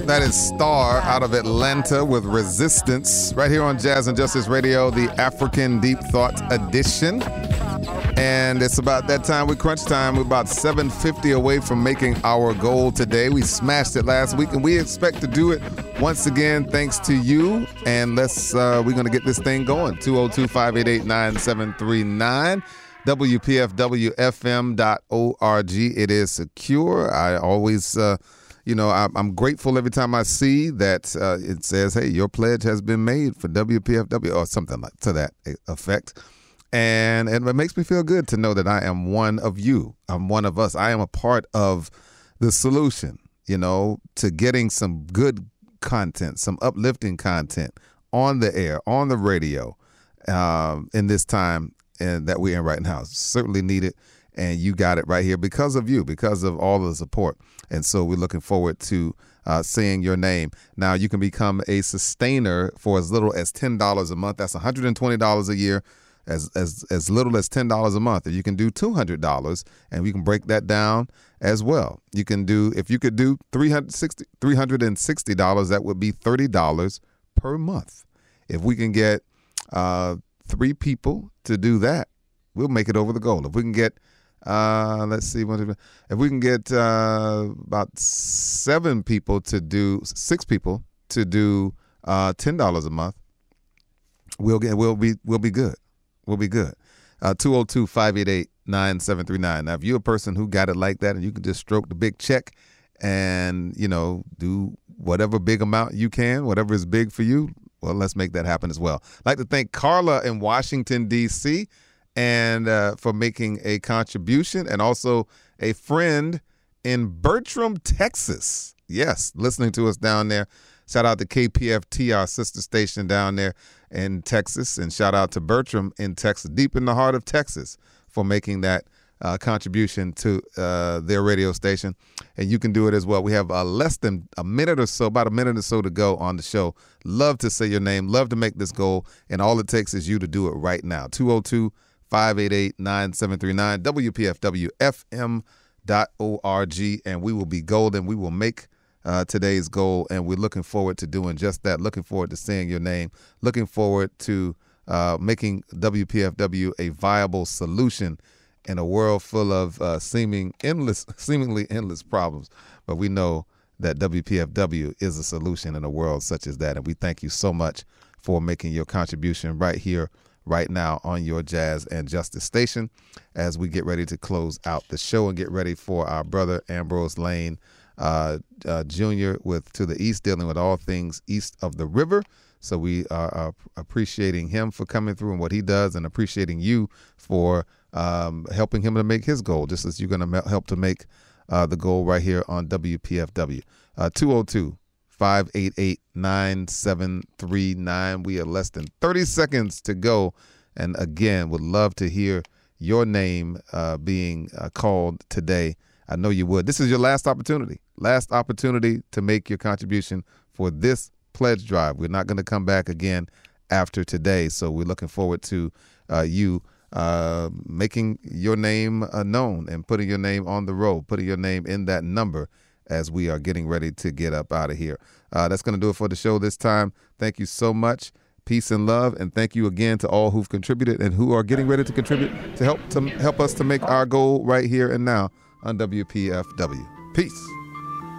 That is Star out of Atlanta with Resistance right here on Jazz and Justice Radio, the African Deep Thought edition. And it's about that time with Crunch Time. We're about 750 away from making our goal today. We smashed it last week, and we expect to do it once again thanks to you. And we're going to get this thing going. 202-588-9739. WPFWFM.org. It is secure. I always... I'm grateful every time I see that it says, hey, your pledge has been made for WPFW or something like to that effect. And it makes me feel good to know that I am one of you. I'm one of us. I am a part of the solution, to getting some good content, some uplifting content on the air, on the radio in this time that we're in right now. Certainly need it. And you got it right here because of you, because of all the support. And so we're looking forward to seeing your name. Now, you can become a sustainer for as little as $10 a month. That's $120 a year, as little as $10 a month. Or you can do $200, and we can break that down as well. You can do, if you could do $360, that would be $30 per month. If we can get 3 people to do that, we'll make it over the goal. If we can get let's see. If we can get about 6 people to do $10 a month, we'll be good. We'll be good. 202-588-9739. Now, if you're a person who got it like that, and you can just stroke the big check, and do whatever big amount you can, whatever is big for you. Well, let's make that happen as well. I'd like to thank Carla in Washington D.C. and for making a contribution, and also a friend in Bertram, Texas. Yes, listening to us down there. Shout out to KPFT, our sister station down there in Texas, and shout out to Bertram in Texas, deep in the heart of Texas, for making that contribution to their radio station. And you can do it as well. We have less than a minute or so, about a minute or so to go on the show. Love to say your name, love to make this goal, and all it takes is you to do it right now. 202-588-9739, WPFWFM.org, and we will be golden. We will make today's goal, and we're looking forward to doing just that, looking forward to saying your name, looking forward to making WPFW a viable solution in a world full of seemingly endless problems. But we know that WPFW is a solution in a world such as that, and we thank you so much for making your contribution right here, right now on your Jazz and Justice station, as we get ready to close out the show and get ready for our brother Ambrose Lane Jr. to the east, dealing with all things east of the river. So we are appreciating him for coming through and what he does, and appreciating you for helping him to make his goal, just as you're going to help to make the goal right here on WPFW. 202-588-9739. We are less than 30 seconds to go. And again, would love to hear your name being called today. I know you would. This is your last opportunity to make your contribution for this pledge drive. We're not going to come back again after today. So we're looking forward to you making your name known and putting your name on the roll, putting your name in that number as we are getting ready to get up out of here. That's going to do it for the show this time. Thank you so much. Peace and love, and thank you again to all who've contributed and who are getting ready to contribute to help us to make our goal right here and now on WPFW. Peace.